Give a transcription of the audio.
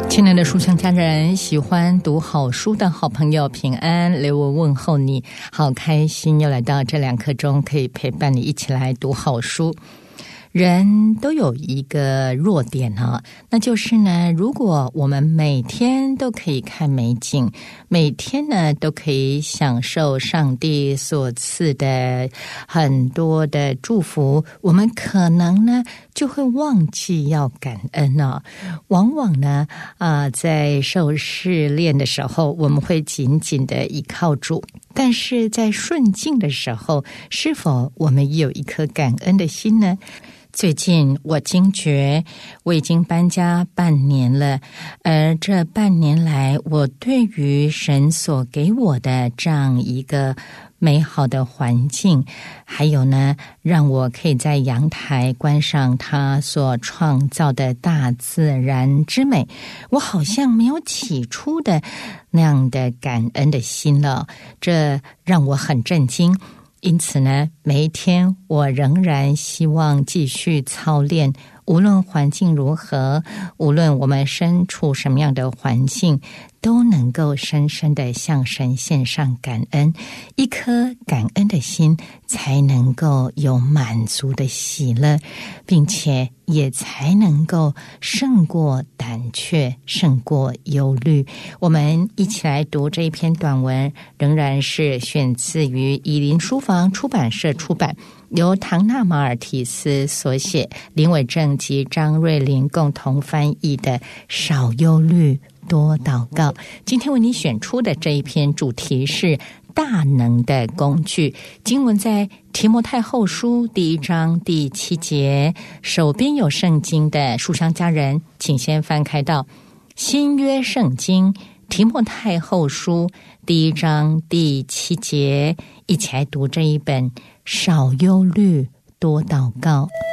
亲爱的书香家人，喜欢读好书的好朋友平安，留我问候你，好开心又来到这2刻钟，可以陪伴你一起来读好书。人都有一个弱点那就是呢，如果我们每天都可以看美景，每天呢都可以享受上帝所赐的很多的祝福，我们可能呢就会忘记要感恩往往呢在受试炼的时候，我们会紧紧的依靠主，但是在顺境的时候，是否我们也有一颗感恩的心呢？最近我惊觉我已经搬家半年了，而这半年来，我对于神所给我的这样一个美好的环境，还有呢，让我可以在阳台观赏他所创造的大自然之美，我好像没有起初的那样的感恩的心了，这让我很震惊。因此呢，每一天我仍然希望继续操练，无论环境如何，无论我们身处什么样的环境，都能够深深的向神献上感恩，一颗感恩的心才能够有满足的喜乐，并且也才能够胜过胆怯，胜过忧虑。我们一起来读这一篇短文，仍然是选自于以林书房出版社出版，由唐纳马尔提斯所写，林伟正及张瑞麟共同翻译的《少忧虑多祷告》。今天为你选出的这一篇主题是大能的工具，经文在提摩太后书第1章第7节。手边有圣经的书香家人，请先翻开到新约圣经提摩太后书第1章第7节，一起来读这一本少忧虑多祷告。